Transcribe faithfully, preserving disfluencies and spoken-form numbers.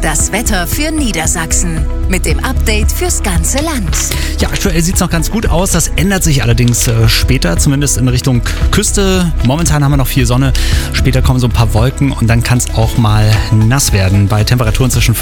Das Wetter für Niedersachsen mit dem Update fürs ganze Land. Ja, aktuell sieht es noch ganz gut aus. Das ändert sich allerdings äh, später, zumindest in Richtung Küste. Momentan haben wir noch viel Sonne. Später kommen so ein paar Wolken und dann kann es auch mal nass werden bei Temperaturen zwischen